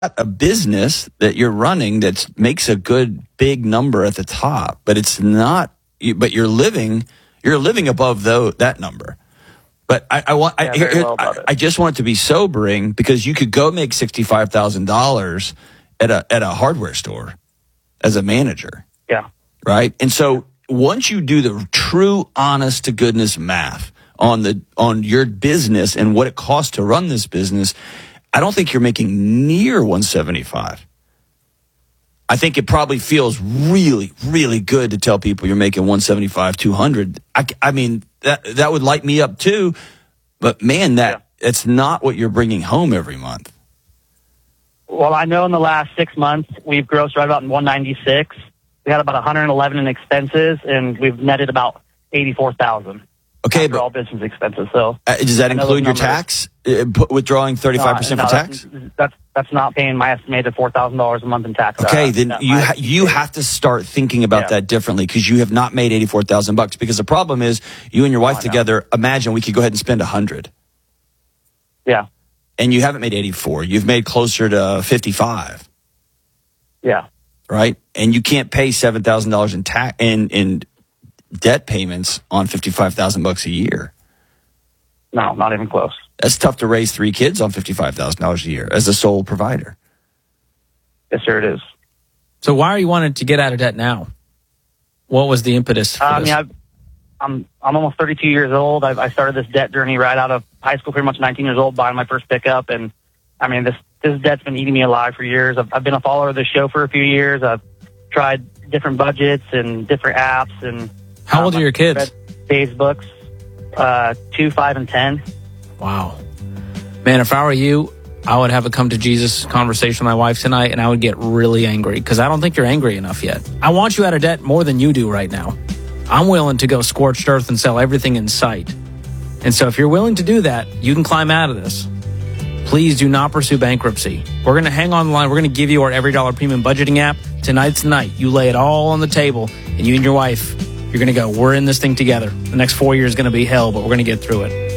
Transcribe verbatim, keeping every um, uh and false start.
a business that you're running that makes a good big number at the top, but it's not. But you're living, you're living above though that number. But I, I want, yeah, I, here, well I, I just want it to be sobering, because you could go make sixty-five thousand dollars at a at a hardware store as a manager. Yeah. Right. And so once you do the true, honest to goodness math on the on your business and what it costs to run this business, I don't think you're making near one seventy-five. I think it probably feels really, really good to tell people you're making one seventy-five, two hundred. I, I mean, that that would light me up too. But man, that yeah. it's not what you're bringing home every month. Well, I know in the last six months we've grossed right about one ninety-six. We had about one hundred eleven in expenses, and we've netted about eighty-four thousand. Okay, after but all business expenses. So uh, does that include your tax? Uh, withdrawing thirty-five percent no, for tax? That's, that's that's not paying my estimated four thousand dollars a month in tax. Okay, uh, then you ha- you have to start thinking about yeah. that differently, because you have not made eighty-four thousand bucks. Because the problem is, you and your wife oh, together. Imagine we could go ahead and spend a hundred. Yeah. And you haven't made eighty-four. You've made closer to fifty-five. Yeah. Right, and you can't pay seven thousand dollars in tax in in debt payments on fifty-five thousand bucks a year. No, not even close. That's tough to raise three kids on fifty-five thousand dollars a year as a sole provider. Yes, sir, it is. So why are you wanting to get out of debt now? What was the impetus for uh, I this? mean, I've, I'm I'm almost thirty-two years old. I've, I started this debt journey right out of high school, pretty much nineteen years old, buying my first pickup. And, I mean, this, this debt's been eating me alive for years. I've, I've been a follower of the show for a few years. I've tried different budgets and different apps. And How old um, are your kids? read Dave's books, uh, two, five, and ten. Wow. Man, if I were you, I would have a come to Jesus conversation with my wife tonight, and I would get really angry, because I don't think you're angry enough yet. I want you out of debt more than you do right now. I'm willing to go scorched earth and sell everything in sight. And so if you're willing to do that, you can climb out of this. Please do not pursue bankruptcy. We're going to hang on the line. We're going to give you our Every Dollar Premium Budgeting app. Tonight's the night. You lay it all on the table, and you and your wife, you're going to go, we're in this thing together. The next four years is going to be hell, but we're going to get through it.